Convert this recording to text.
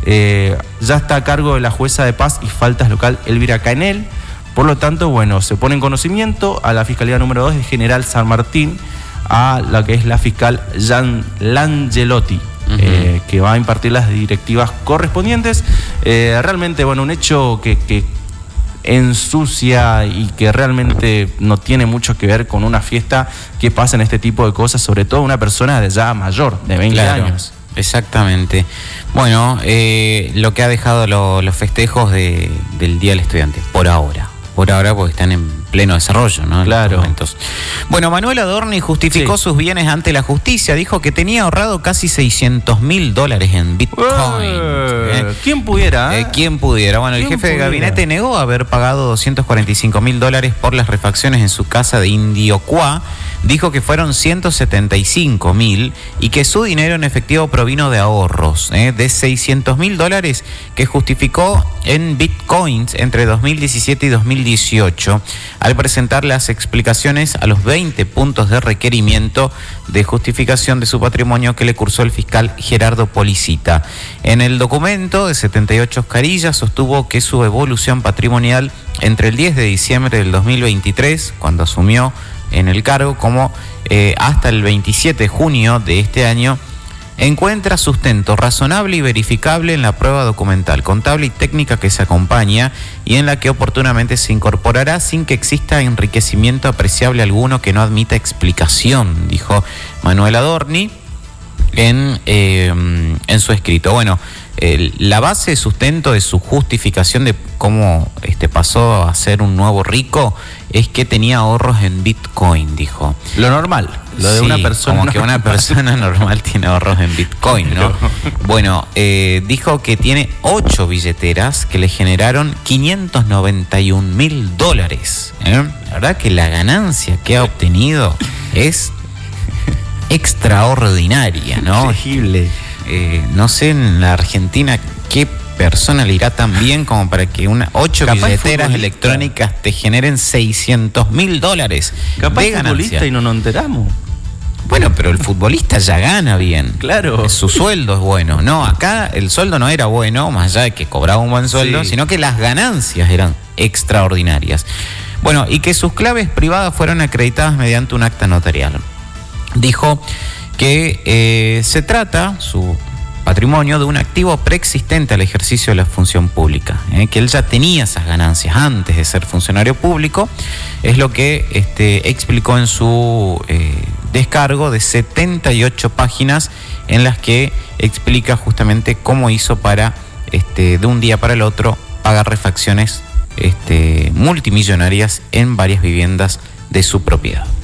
ya está a cargo de la jueza de paz y faltas local Elvira Canel. Por lo tanto, bueno, se pone en conocimiento a la Fiscalía número 2 de General San Martín, a la que es la fiscal Jan Langelotti, que va a impartir las directivas correspondientes. Realmente, bueno, un hecho que ensucia y que realmente no tiene mucho que ver con una fiesta que pasa en este tipo de cosas, sobre todo una persona de ya mayor, de 20 años. Exactamente. Bueno, lo que ha dejado los festejos del Día del Estudiante, por ahora porque están en pleno desarrollo, ¿no? Claro. Bueno, Manuel Adorni justificó sus bienes ante la justicia, dijo que tenía ahorrado casi $600.000 en Bitcoin. ¿Quién pudiera? ¿Quién pudiera? Bueno, el jefe de gabinete negó haber pagado $245.000 por las refacciones en su casa de Indiocuá. Dijo que fueron $175.000 y que su dinero en efectivo provino de ahorros, de $600.000 que justificó en bitcoins entre 2017 y 2018 al presentar las explicaciones a los 20 puntos de requerimiento de justificación de su patrimonio que le cursó el fiscal Gerardo Policita. En el documento de 78 carillas sostuvo que su evolución patrimonial entre el 10 de diciembre del 2023, cuando asumió en el cargo, como hasta el 27 de junio de este año, encuentra sustento razonable y verificable en la prueba documental, contable y técnica que se acompaña y en la que oportunamente se incorporará sin que exista enriquecimiento apreciable alguno que no admita explicación, dijo Manuel Adorni en su escrito. Bueno, la base de sustento de su justificación de cómo pasó a ser un nuevo rico es que tenía ahorros en Bitcoin, dijo. Lo normal, lo de una persona. Como que una persona normal tiene ahorros en Bitcoin, ¿no? Bueno, dijo que tiene 8 billeteras que le generaron $591.000. La verdad que la ganancia que ha obtenido es extraordinaria, ¿no? Increíble. No sé en la Argentina qué persona le irá tan bien como para que 8 billeteras electrónicas te generen $600.000 Capaz de ganancia. Futbolista y no nos enteramos. Bueno, pero el futbolista ya gana bien. Claro. Su sueldo es bueno. No, acá el sueldo no era bueno, más allá de que cobraba un buen sueldo, sino que las ganancias eran extraordinarias. Bueno, y que sus claves privadas fueron acreditadas mediante un acta notarial. Dijo que se trata, su patrimonio, de un activo preexistente al ejercicio de la función pública, que él ya tenía esas ganancias antes de ser funcionario público, es lo que explicó en su descargo de 78 páginas en las que explica justamente cómo hizo para, de un día para el otro, pagar refacciones multimillonarias en varias viviendas de su propiedad.